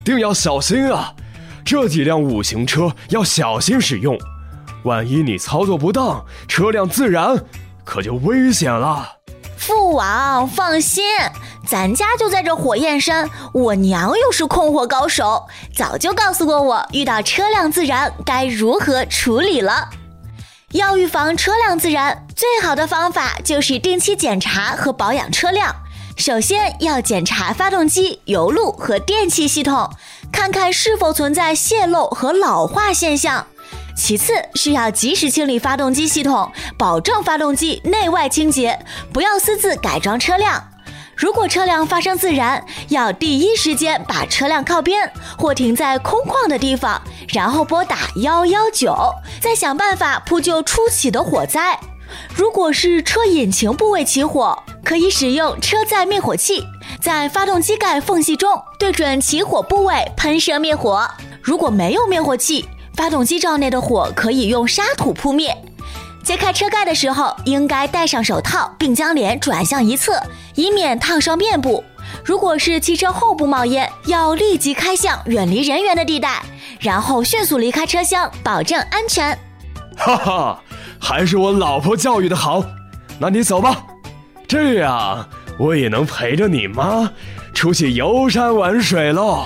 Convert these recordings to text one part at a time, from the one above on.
定要小心啊！这几辆5型车要小心使用，万一你操作不当，车辆自燃，可就危险了。 父王放心，咱家就在这火焰山，我娘又是控火高手，早就告诉过我遇到车辆自燃该如何处理了。要预防车辆自燃，最好的方法就是定期检查和保养车辆。首先要检查发动机、油路和电气系统，看看是否存在泄漏和老化现象。其次是要及时清理发动机系统，保证发动机内外清洁，不要私自改装车辆。如果车辆发生自燃，要第一时间把车辆靠边或停在空旷的地方，然后拨打119，再想办法扑救初起的火灾。如果是车引擎部位起火，可以使用车载灭火器，在发动机盖缝隙中对准起火部位喷射灭火。如果没有灭火器，发动机罩内的火可以用沙土扑灭。揭开车盖的时候，应该戴上手套，并将脸转向一侧，以免烫伤面部。如果是汽车后部冒烟，要立即开向远离人员的地带，然后迅速离开车厢，保证安全。 哈哈，还是我老婆教育的好。那你走吧，这样我也能陪着你妈出去游山玩水喽。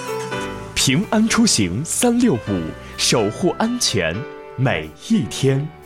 平安出行365，守护安全每一天。